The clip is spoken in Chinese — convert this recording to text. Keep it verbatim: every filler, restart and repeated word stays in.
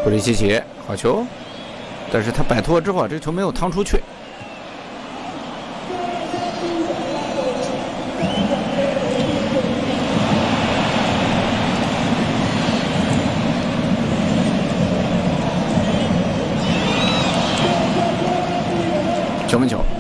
布里奇奇，好球，但是他摆脱之后啊，这个球没有趟出去。球门球。